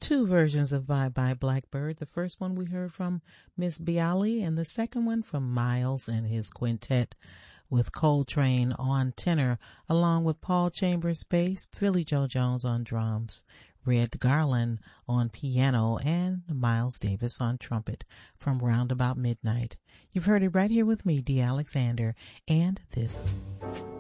two versions of Bye Bye Blackbird. The first one we heard from Miss Bialy, and the second one from Miles and his quintet with Coltrane on tenor, along with Paul Chambers bass, Philly Joe Jones on drums, Red Garland on piano, and Miles Davis on trumpet from Roundabout Midnight. You've heard it right here with me, Dee Alexander, and this